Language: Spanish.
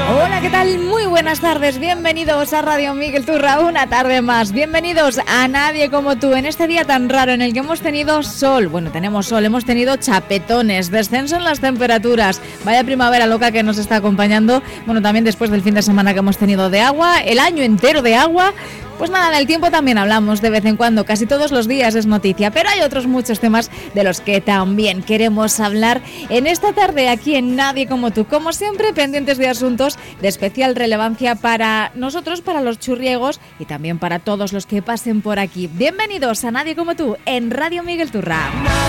Hola, ¿qué tal? Muy buenas tardes, bienvenidos a Radio Miguel Turra, una tarde más. Bienvenidos a Nadie Como Tú, en este día tan raro en el que hemos tenido sol. Bueno, tenemos sol, hemos tenido chapetones, descenso en las temperaturas. Vaya primavera loca que nos está acompañando. Bueno, también después del fin de semana que hemos tenido de agua, el año entero de agua. Pues nada, del tiempo también hablamos de vez en cuando, casi todos los días es noticia, pero hay otros muchos temas de los que también queremos hablar en esta tarde aquí en Nadie Como Tú. Como siempre, pendientes de asuntos de especial relevancia para nosotros, para los churriegos y también para todos los que pasen por aquí. Bienvenidos a Nadie Como Tú en Radio Miguel Turra.